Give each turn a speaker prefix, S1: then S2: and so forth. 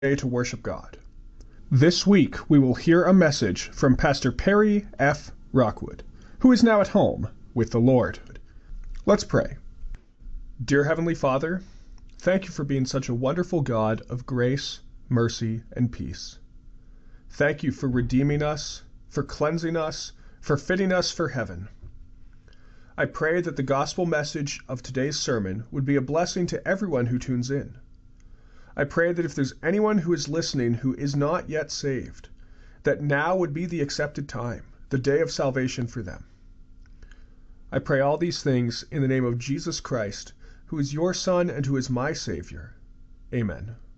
S1: to worship God. This week we will hear a message from Pastor Perry F. Rockwood, who is now at home with the Lord. Let's pray. Dear Heavenly Father, thank you for being such a wonderful God of grace, mercy, and peace. Thank you for redeeming us, for cleansing us, for fitting us for heaven. I pray that the gospel message of today's sermon would be a blessing to everyone who tunes in. I pray that if there's anyone who is listening who is not yet saved, that now would be the accepted time, the day of salvation for them. I pray all these things in the name of Jesus Christ, who is your Son and who is my Savior. Amen.